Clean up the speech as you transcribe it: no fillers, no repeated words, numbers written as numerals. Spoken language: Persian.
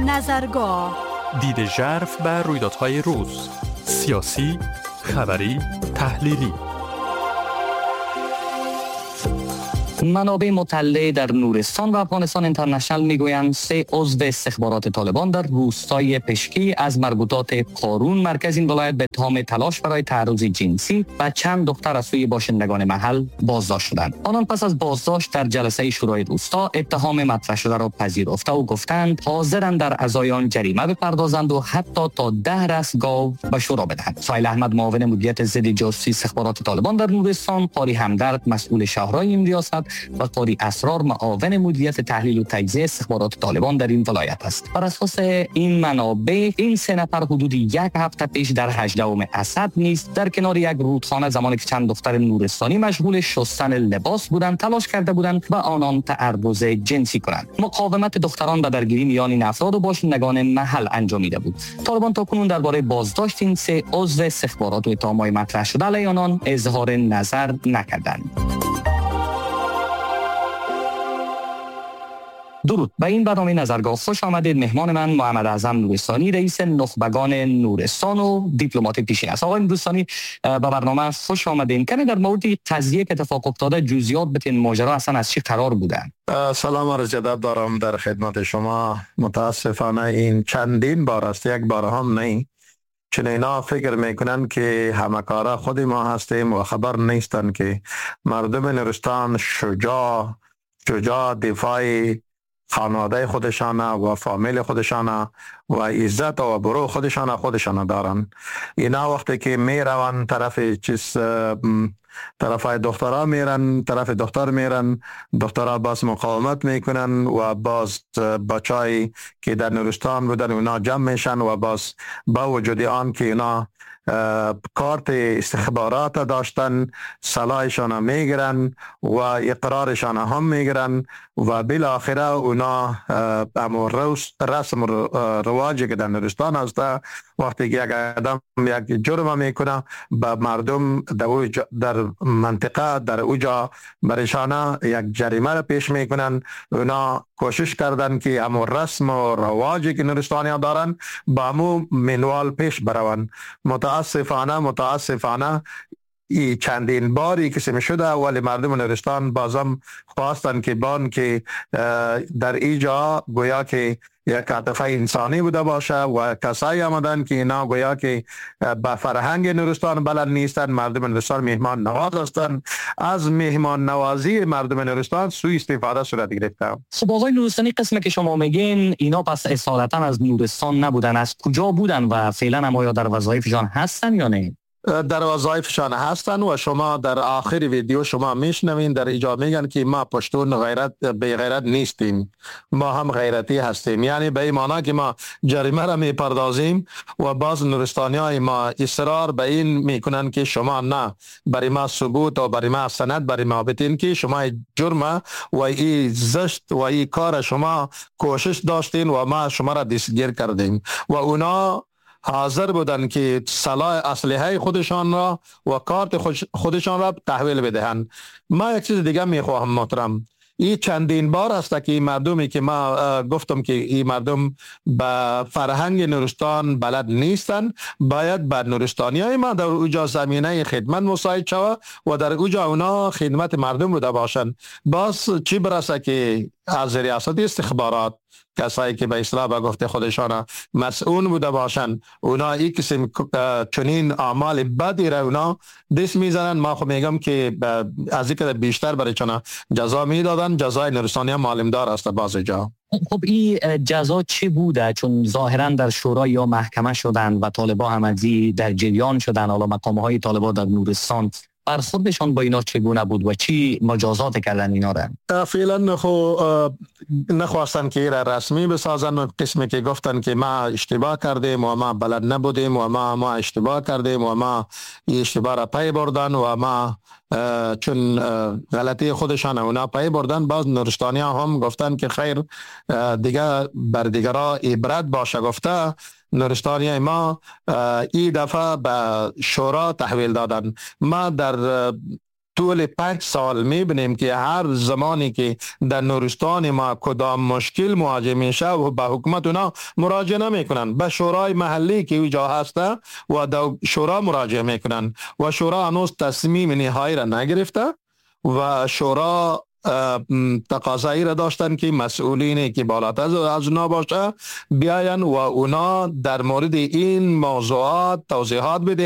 نظرگاه، دید ژرف بر رویدادهای روز، سیاسی، خبری، تحلیلی. منابع مطلع در نورستان و افغانستان اینترنشنال میگویند 3 عضو استخبارات طالبان در روستای پشکی از مربوطات قارون مرکز این ولایت به اتهام تلاش برای تعرض جنسی و چند دختر از سوی باشندگان محل بازداشت شدند. آنان پس از بازداشت در جلسه شورای روستا اتهام مطرح شده را پذیرفته و گفتند حاضرند در ازای آن جریمه بپردازند و حتی تا 10 رأس گاو به شورا بدهند. سایل احمد، معاون مدیریت ضد جاسوسی استخبارات طالبان در نورستان، قاری همدرد مسئول شهرهای این ریاست و قاری اسرار معاون مدیریت تحلیل و تجزیه استخبارات طالبان در این ولایت است. بر اساس این منابع این 3 نفر حدود 1 هفته پیش در 18 اسد نیز در کنار یک رودخانه زمانی که چند دختر نورستانی مشغول شستن لباس بودند تلاش کرده بودند و آنان تعرض جنسی کنند. مقاومت دختران به درگیری میان این افراد و باشندگان محل انجامیده بود. طالبان تاکنون درباره بازداشت این 3 عضو استخبارات و اتهامات مطرح شده علیه آنان اظهار نظر نکردند. درود، به این برنامه نظرگاه خوش آمدید. مهمان من محمد اعظم نورستانی، رئیس نخبگان نورستان و دیپلمات پیشین است. آقای نورستانی، به برنامه خوش آمدین. کمی در مورد قضیه که اتفاق افتاده جزئیات بتین، ماجرا اصلا از چی قرار بوده؟ سلام عرض ادب دارم در خدمت شما. متاسفانه این چندین بار است، یک بار هم نه. چون اینا فکر میکنن که همکارا خود ما هستیم و خبر نیستن که مردم نورستان شجاع دفاع خانواده خودشانه و فامیل خودشانه و عزت و برو خودشانه دارن. اینا وقتی که میرون طرف دخترها میرن، طرف دختر میرن، دخترها باز مقاومت میکنن و باز بچایی که در نورستان بودن اونا جمع میشن و باز با وجود آن که اونا کارت استخبارات داشتن سلاحشان میگیرن و اقرارشان هم میگیرن و بالاخره اونا رسم رواجی که در نورستان هست وقتی که یک آدم یک جرم میکنه به مردم در منطقه در اوجا برشانه یک جریمه را پیش میکنن. اونا کوشش کردن که امو رسم و رواجی که نورستانی دارن با امو منوال پیش بروند. متاسفانه ای چندین باری کسی شده ولی مردم نورستان بازم خواستن که که در ایجا گویا که یک عاطفه انسانی بوده باشه و کسایی آمدن که اینا گویا که به فرهنگ نورستان بلد نیستن. مردم نورستان مهمان نواز هستند. از مهمان نوازی مردم نورستان سوء استفاده صورت گرفته. خب آقای نورستانی، قسمی که شما میگین اینا پس اصالتا از نورستان نبودن، از کجا بودن و فعلا هم آیا در وظایفشان هستن یا نه؟ در وظایفشان هستن و شما در آخر ویدیو شما میشنوین در اینجا میگن که ما پشتون به غیرت نیستیم، ما هم غیرتی هستیم. یعنی به این معنی که ما جریمه را میپردازیم و باز نورستانی های ما اصرار به این میکنن که شما نه، برای ما ثبوت و برای ما سند برای ما بتین که شما جرم و این زشت و این کار شما کوشش داشتین و ما شما را دستگیر کردیم و اونا حاضر بودن که اسلحه خودشان را و کارت خودشان را تحویل بدهند. ما یک چیز دیگه میخواهم محترم، این چندین بار است که مردمی که ما گفتم که این مردم به فرهنگ نورستان بلد نیستن، باید به نورستانی های ما در اوجا زمینه خدمت مساعد شود و در اوجا اونا خدمت مردم بوده باشند. باز چی برسه که از ریاست استخبارات کسایی که به اصطلاح به گفته خودشان مسئول بوده باشند اونا این قسم چنین اعمال بدی را اونا دست میزنن. ما خب میگم که از این بیشتر برای چنا جزا میدادن. جزای نورستانی معلومدار است باز جا. خب این جزا چی بوده؟ چون ظاهرا در شورا یا محکمه شدن و طالبان هم در جریان شدن. حالا مقامه های طالبان در نورستان برخوردشان با اینا چگونه بود و چی مجازات کردن اینا را؟ فعلا نخواستن که را رسمی بسازن. قسمی که گفتن که ما اشتباه کردیم و ما بلد نبودیم و ما اشتباه کردیم و ما اشتباه را پی بردن و ما چون غلطی خودشان اونا پی بردن. باز نورستانی هم گفتن که خیر دیگه بر دیگرها عبرت باشه. گفته نورستانی ما این دفعه به شورا تحویل دادن. ما در طول 5 سال میبینیم که هر زمانی که در نورستان ما کدام مشکل مواجه میشه و به حکومت اونا مراجعه نمیکنن، به شورای محلی که اینجا هسته و در شورا مراجعه میکنن و شورا هنوز تصمیم نهایی را نگرفته و شورا تقاضایی را داشتن که مسئولینی که بالاتر از اونا باشه بیاین و اونا در مورد این موضوعات توضیحات بده